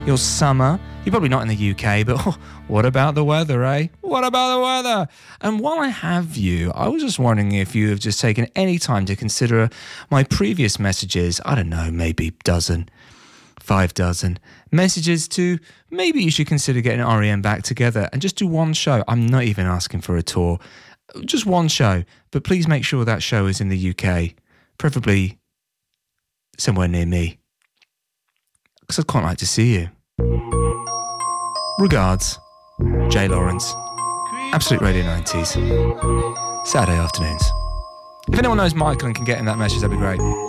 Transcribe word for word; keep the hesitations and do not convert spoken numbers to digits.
your summer. You're probably not in the U K, but oh, what about the weather, eh? What about the weather? And while I have you, I was just wondering if you have just taken any time to consider my previous messages. I don't know, maybe dozen, five dozen messages to maybe you should consider getting R E M back together and just do one show. I'm not even asking for a tour, just one show. But please make sure that show is in the U K, preferably somewhere near me, because I'd quite like to see you. Regards, Jay Lawrence, Absolute Radio nineties, Saturday afternoons. If anyone knows Michael and can get him that message, that'd be great.